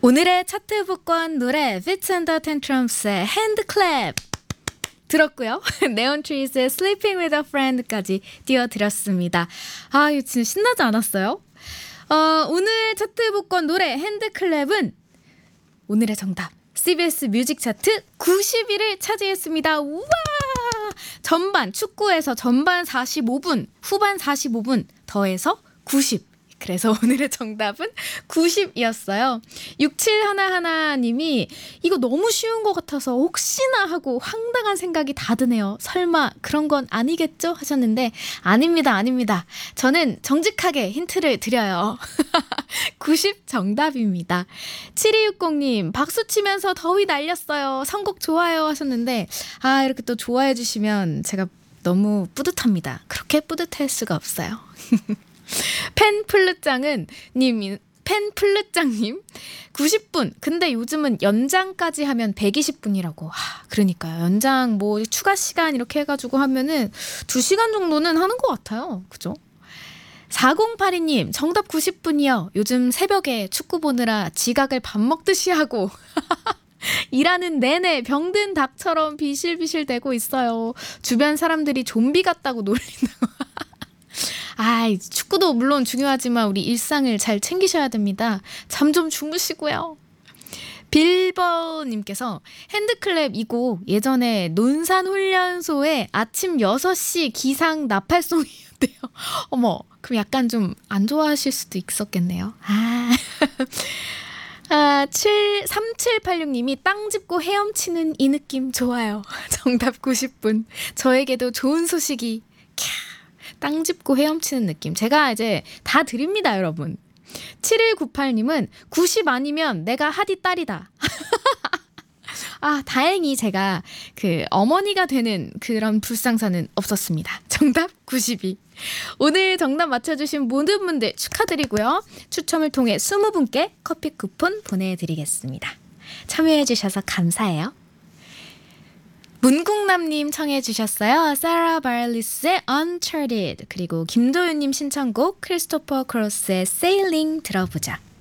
오늘의 차트 복권 노래 Fits and the Tantrums의 핸드클랩 들었고요. 네온트리스의 Sleeping with a Friend까지 띄워드렸습니다. 아, 이거 진짜 신나지 않았어요? 오늘 차트 복권 노래 핸드클랩은 오늘의 정답 CBS 뮤직 차트 90위를 차지했습니다. 우와! 전반 축구에서 전반 45분, 후반 45분 더해서 90. 그래서 오늘의 정답은 90이었어요. 6711님이 이거 너무 쉬운 것 같아서 혹시나 하고 황당한 생각이 다 드네요. 설마 그런 건 아니겠죠? 하셨는데 아닙니다. 저는 정직하게 힌트를 드려요. 90 정답입니다. 7260님 박수 치면서 더위 날렸어요. 선곡 좋아요 하셨는데 이렇게 또 좋아해 주시면 제가 너무 뿌듯합니다. 그렇게 뿌듯할 수가 없어요. 펜플르장님 90분. 근데 요즘은 연장까지 하면 120분이라고. 그러니까요. 연장 뭐 추가 시간 이렇게 해가지고 하면은 2시간 정도는 하는 것 같아요. 그죠? 4082님 정답 90분이요. 요즘 새벽에 축구 보느라 지각을 밥 먹듯이 하고 일하는 내내 병든 닭처럼 비실비실 대고 있어요. 주변 사람들이 좀비 같다고 놀린다고. 축구도 물론 중요하지만 우리 일상을 잘 챙기셔야 됩니다. 잠 좀 주무시고요. 빌버님께서 핸드클랩 이 곡 예전에 논산훈련소에 아침 6시 기상 나팔송이었대요. 어머, 그럼 약간 좀 안 좋아하실 수도 있었겠네요. 3786님이 땅 짚고 헤엄치는 이 느낌 좋아요. 정답 90분. 저에게도 좋은 소식이 땅 짚고 헤엄치는 느낌. 제가 이제 다 드립니다, 여러분. 7198님은 90 아니면 내가 하디 딸이다. 다행히 제가 어머니가 되는 그런 불상사는 없었습니다. 정답 92. 오늘 정답 맞춰주신 모든 분들 축하드리고요. 추첨을 통해 20분께 커피 쿠폰 보내드리겠습니다. 참여해주셔서 감사해요. 문국남님 청해 주셨어요. 사라 바일리스의 Uncharted 그리고 김도윤님 신청곡 크리스토퍼 크로스의 Sailing 들어보자.